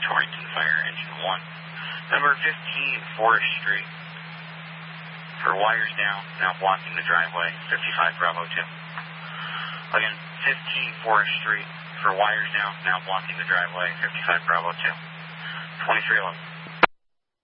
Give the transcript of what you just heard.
Torrington Fire Engine 1. Number 15, Forest Street. For wires down, now blocking the driveway, 55 Bravo 2. Again, 15 Forest Street. For wires down, now blocking the driveway, 55 Bravo 2. 2311.